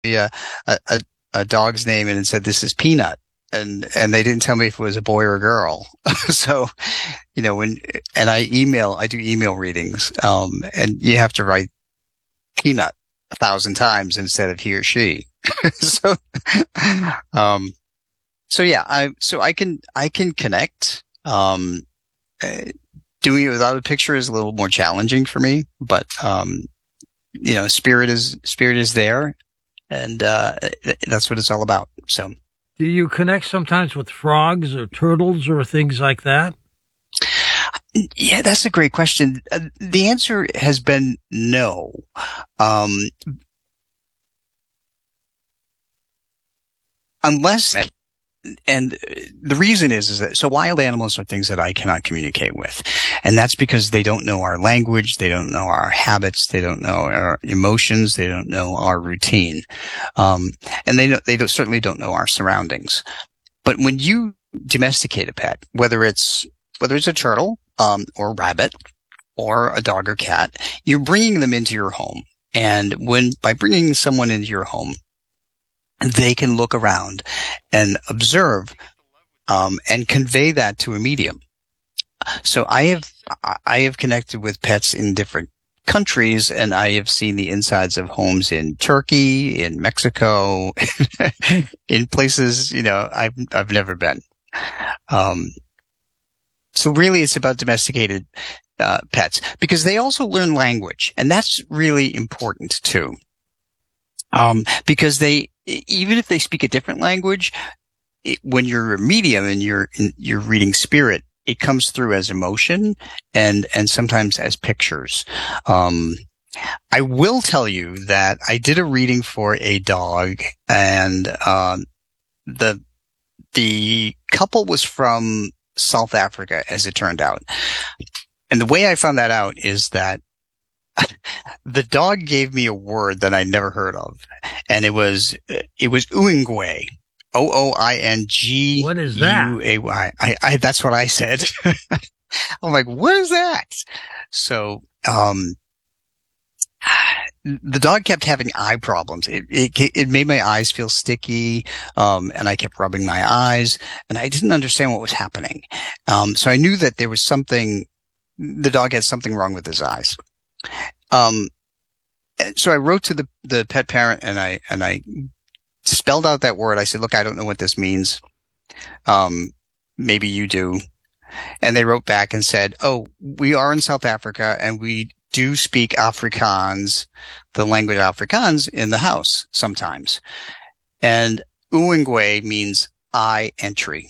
me a dog's name and it said, "This is Peanut." And they didn't tell me if it was a boy or a girl. So, and I do email readings, and you have to write Peanut 1,000 times instead of he or she. So, um, so yeah, I can connect. Uh, Doing it without a picture is a little more challenging for me, but, spirit is there, and that's what it's all about. So, Do you connect sometimes with frogs or turtles or things like that? yeah, that's a great question. The answer has been no. Um, unless, and the reason is that, so wild animals are things that I cannot communicate with. And that's because they don't know our language. They don't know our habits. They don't know our emotions. They don't know our routine. Um, and certainly don't know our surroundings. But when you domesticate a pet, whether it's a turtle, or a rabbit, or a dog or cat, you're bringing them into your home. And by bringing someone into your home, they can look around and observe, and convey that to a medium. So I have connected with pets in different countries, and I have seen the insides of homes in Turkey, in Mexico, in places, I've never been. Um, so really it's about domesticated, pets, because they also learn language, and that's really important too. Because even if they speak a different language, when you're a medium and you're reading spirit, it comes through as emotion and sometimes as pictures. Um, I will tell you that I did a reading for a dog, and the the couple was from South Africa, as it turned out. And the way I found that out is that the dog gave me a word that I never heard of, and it was Uingwe. What is that? Oingguay. That's what I said. I'm like, what is that? So, the dog kept having eye problems. It made my eyes feel sticky, and I kept rubbing my eyes, and I didn't understand what was happening. So I knew that there was something. The dog had something wrong with his eyes. Um, so I wrote to the pet parent, and I spelled out that word. I said, "Look, I don't know what this means. Um, maybe you do." And they wrote back and said, "Oh, we are in South Africa and we do speak Afrikaans, the language Afrikaans, in the house sometimes." And Uingwe means eye entry.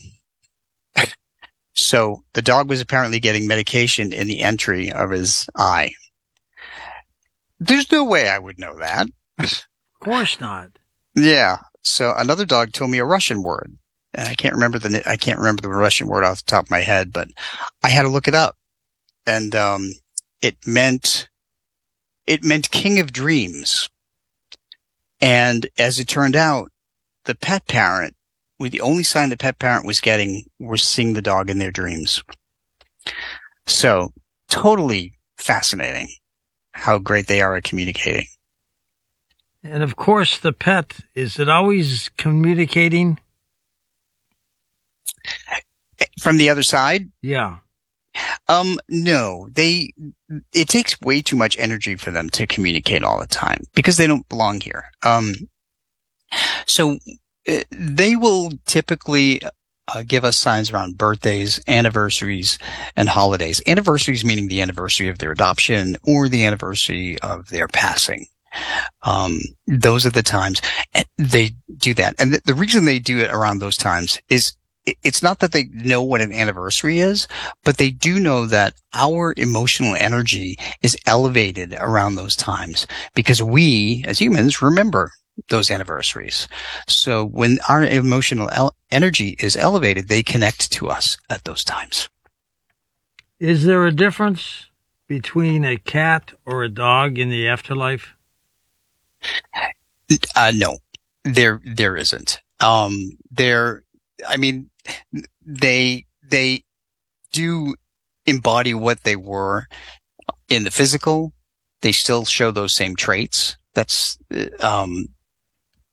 So the dog was apparently getting medication in the entry of his eye. There's no way I would know that. Of course not. Yeah. So another dog told me a Russian word. And I can't remember the Russian word off the top of my head, but I had to look it up. And it meant it meant King of Dreams. And as it turned out, the pet parent, the only sign the pet parent was getting was seeing the dog in their dreams. So totally fascinating how great they are at communicating. And of course, the pet, is it always communicating? From the other side, Yeah. no, it takes way too much energy for them to communicate all the time because they don't belong here. So they will typically give us signs around birthdays, anniversaries, and holidays. Anniversaries meaning the anniversary of their adoption or the anniversary of their passing. Those are the times they do that. And the reason they do it around those times is it's not that they know what an anniversary is, but they do know that our emotional energy is elevated around those times because we as humans remember those anniversaries. So when our emotional energy is elevated, they connect to us at those times. Is there a difference between a cat or a dog in the afterlife? No, there isn't. I mean, they do embody what they were in the physical. They still show those same traits. That's,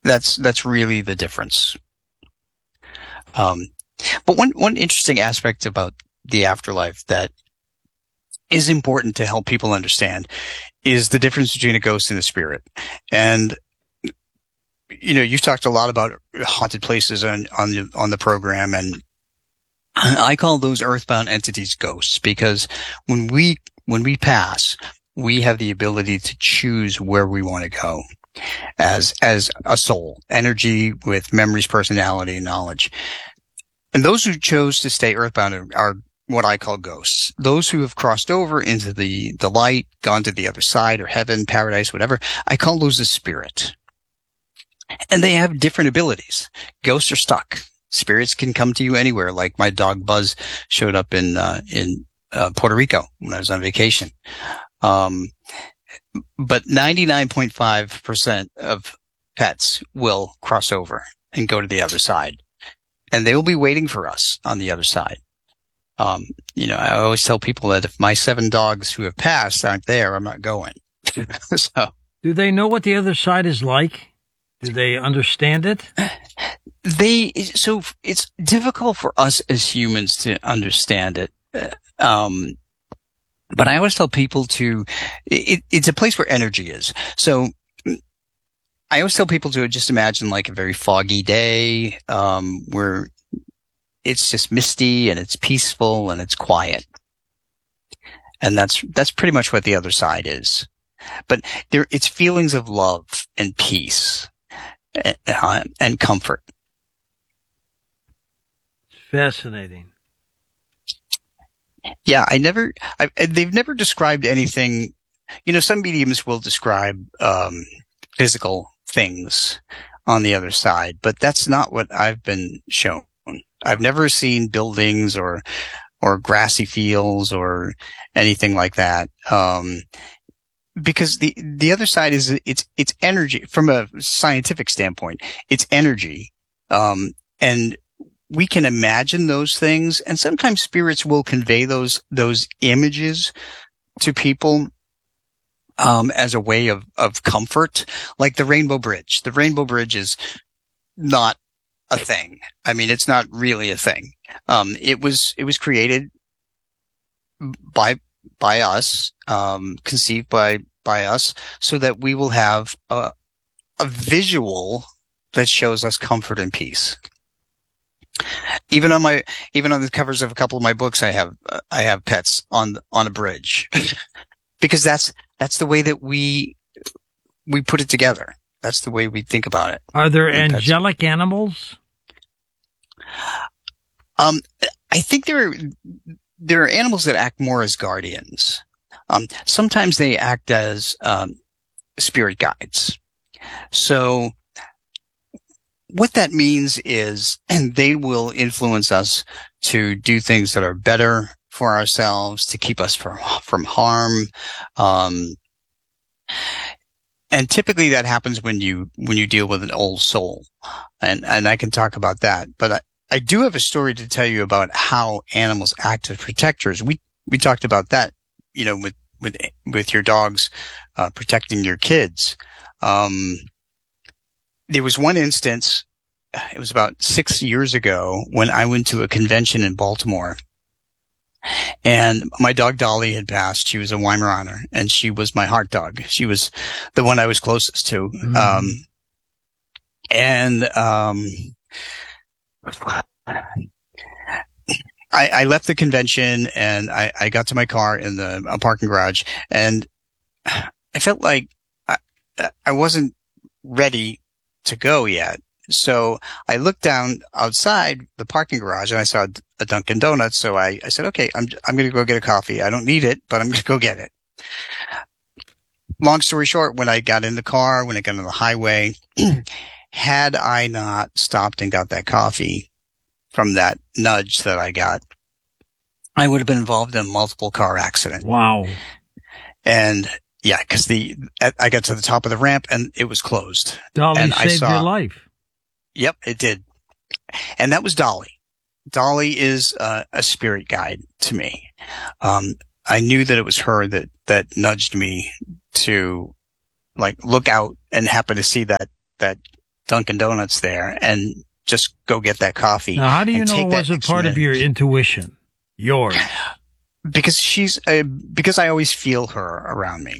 That's really the difference. Um, but one interesting aspect about the afterlife that is important to help people understand is the difference between a ghost and a spirit. And you've talked a lot about haunted places on the program, and I call those earthbound entities ghosts because when we pass, we have the ability to choose where we want to go as a soul, energy with memories, personality, and knowledge. And those who chose to stay earthbound are what I call ghosts. Those who have crossed over into the light, gone to the other side, or heaven, paradise, whatever, I call those a spirit. And they have different abilities. Ghosts are stuck. Spirits can come to you anywhere. Like my dog Buzz showed up in Puerto Rico when I was on vacation. But 99.5% of pets will cross over and go to the other side, and they will be waiting for us on the other side. I always tell people that if my 7 dogs who have passed aren't there, I'm not going. So, do they know what the other side is like? Do they understand it? So it's difficult for us as humans to understand it. But I always tell people it's a place where energy is. So I always tell people to just imagine like a very foggy day, where it's just misty and it's peaceful and it's quiet. And that's pretty much what the other side is. But it's feelings of love and peace and comfort. Fascinating. Yeah, they've never described anything. Some mediums will describe physical things on the other side, but that's not what I've been shown. I've never seen buildings or grassy fields or anything like that. Because the other side is it's energy from a scientific standpoint. It's energy. And we can imagine those things, and sometimes spirits will convey those images to people as a way of comfort, like the Rainbow Bridge. The Rainbow Bridge is not a thing. I mean, it's not really a thing. It was created by us, conceived by us, so that we will have a visual that shows us comfort and peace. Even on the covers of a couple of my books, I have pets on a bridge because that's the way that we put it together. That's the way we think about it. Are there angelic animals? I think there are animals that act more as guardians. Sometimes they act as spirit guides. So what that means is, and they will influence us to do things that are better for ourselves, to keep us from harm. And typically that happens when you deal with an old soul. And I can talk about that, but I do have a story to tell you about how animals act as protectors. We talked about that, with your dogs, protecting your kids. There was one instance, it was about 6 years ago, when I went to a convention in Baltimore, and my dog Dolly had passed. She was a Weimaraner, and she was my heart dog. She was the one I was closest to. Mm-hmm. I left the convention, and I got to my car in the parking garage, and I felt like I wasn't ready to go yet. So I looked down outside the parking garage, and I saw a Dunkin' Donuts. So I said, okay, I'm going to go get a coffee. I don't need it, but I'm going to go get it. Long story short, when I got in the car, when I got on the highway, had I not stopped and got that coffee from that nudge that I got, I would have been involved in a multiple car accident. Wow. And yeah, because I got to the top of the ramp and it was closed. Dolly and saved your life. Yep, it did. And that was Dolly. Dolly is a spirit guide to me. I knew that it was her that nudged me to like look out and happen to see that Dunkin' Donuts there and just go get that coffee. Now, how do you and know take it that wasn't extra part of minute. your intuition? Yours. Because because I always feel her around me.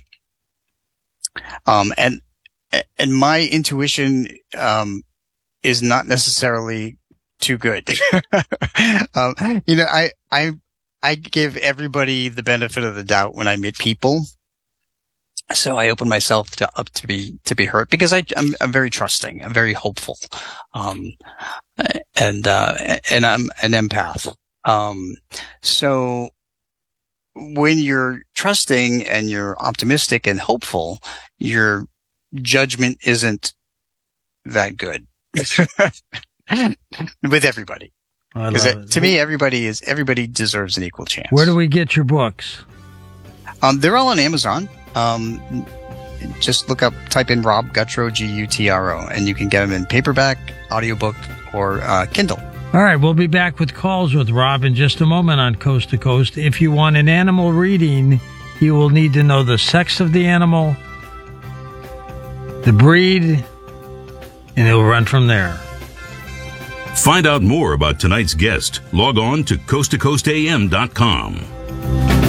And my intuition, is not necessarily too good. I give everybody the benefit of the doubt when I meet people. So I open myself up to be hurt because I'm very trusting. I'm very hopeful. And I'm an empath. So when you're trusting and you're optimistic and hopeful, your judgment isn't that good with everybody. I love Because it. to me, everybody deserves an equal chance. Where do we get your books? They're all on Amazon. Just type in Rob Gutro, Gutro, and you can get them in paperback, audiobook, or Kindle. All right, we'll be back with calls with Rob in just a moment on Coast to Coast. If you want an animal reading, you will need to know the sex of the animal, the breed, and it'll run from there. Find out more about tonight's guest. Log on to coasttocoastam.com.